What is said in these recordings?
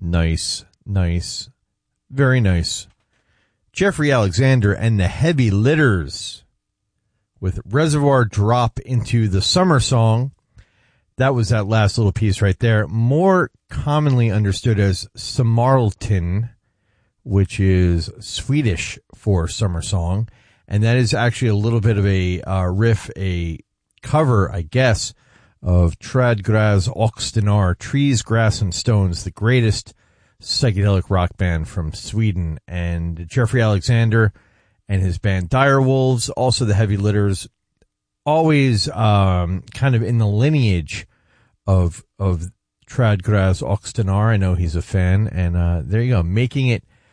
Nice. Very nice. Jeffrey Alexander and the Heavy Litters with Reservoir Drop into the Summer Song. That was that last little piece right there. More commonly understood as Sommarltin, which is Swedish for summer song. And that is actually a little bit of a riff, a cover, I guess, of Träd, och stenar, Trees, Grass, and Stones, the greatest psychedelic rock band from Sweden. And Jeffrey Alexander and his band Direwolves, also the Heavy Litters, always kind of in the lineage of Träd, Gräs, och stenar. I know he's a fan. And there you go, making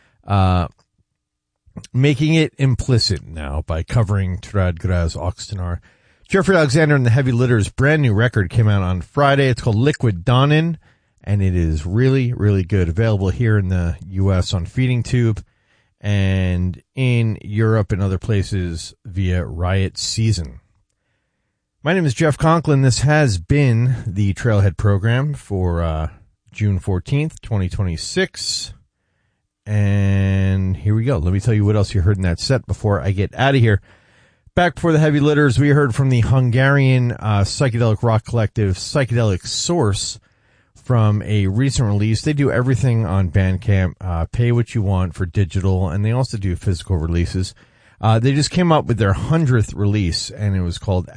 it implicit now by covering Träd, Gräs, och stenar. Jeffrey Alexander and the Heavy Litters' brand new record came out on Friday. It's called Liquid Dawnin', and it is really, really good. Available here in the U.S. on Feeding Tube and in Europe and other places via Riot Season. My name is Jeff Conklin. This has been the Trailhead program for June 14th, 2026. And here we go. Let me tell you what else you heard in that set before I get out of here. Back before the Heavy Litters, we heard from the Hungarian psychedelic rock collective Psychedelic Source from a recent release. They do everything on Bandcamp, pay what you want for digital, and they also do physical releases. They just came up with their 100th release, and it was called